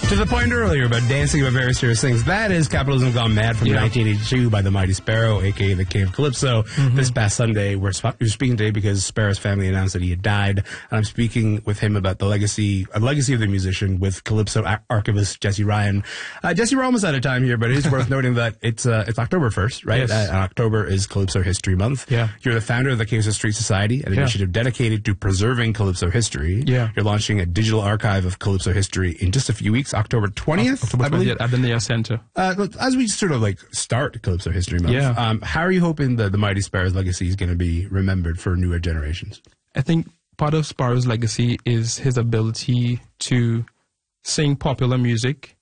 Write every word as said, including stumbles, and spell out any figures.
To the point earlier about dancing about very serious things, that is Capitalism Gone Mad from Yeah. nineteen eighty-two by the Mighty Sparrow, a k a the King of Calypso. Mm-hmm. This past Sunday, we're, sp- we're speaking today because Sparrow's family announced that he had died. And I'm speaking with him about the legacy, a legacy of the musician with Calypso ar- archivist Jesse Ryan. Uh, Jesse, we're almost out of time here, but it is worth noting that it's uh, it's October first, right? Yes. Uh, and October is Calypso History Month. Yeah. You're the founder of the Calypso Street Society, an Yeah. initiative dedicated to preserving Calypso history. Yeah. You're launching a digital archive of Calypso history in just a few weeks, October twentieth, October I believe. twentieth at the Nia Center. Uh, look, as we sort of like start Calypso History Month, Yeah. um, how are you hoping that the Mighty Sparrow's legacy is going to be remembered for newer generations? I think part of Sparrow's legacy is his ability to sing popular music